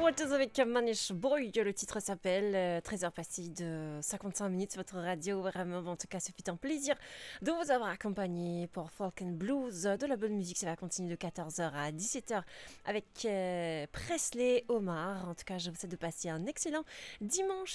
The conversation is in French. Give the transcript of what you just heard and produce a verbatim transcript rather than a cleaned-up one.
Waters avec Manish Boy, le titre s'appelle euh, treize heures passées de cinquante-cinq minutes, votre radio, vraiment, en tout cas, ce fut un plaisir de vous avoir accompagné pour Folk and Blues, de la bonne musique, ça va continuer de quatorze heures à dix-sept heures avec euh, Presley Omar. En tout cas, je vous souhaite de passer un excellent dimanche